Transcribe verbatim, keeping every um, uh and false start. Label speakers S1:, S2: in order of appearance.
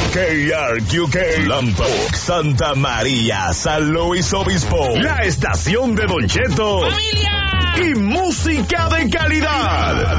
S1: K R Q K, Lambok, Santa María, San Luis Obispo, la estación de Don Cheto,
S2: ¡Familia!
S1: Y música de calidad.